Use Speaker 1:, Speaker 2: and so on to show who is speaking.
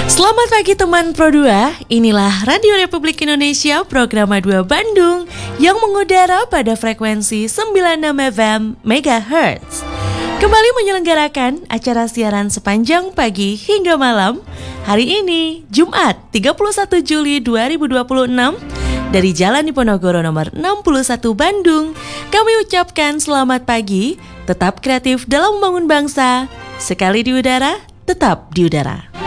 Speaker 1: Selamat pagi teman Pro 2, inilah Radio Republik Indonesia program A2 Bandung yang mengudara pada frekuensi 96 FM MHz. Kembali menyelenggarakan acara siaran sepanjang pagi hingga malam. Hari ini Jumat 31 Juli 2026 dari Jalan Diponegoro nomor 61 Bandung. Kami ucapkan selamat pagi, tetap kreatif dalam membangun bangsa. Sekali di udara, tetap di udara.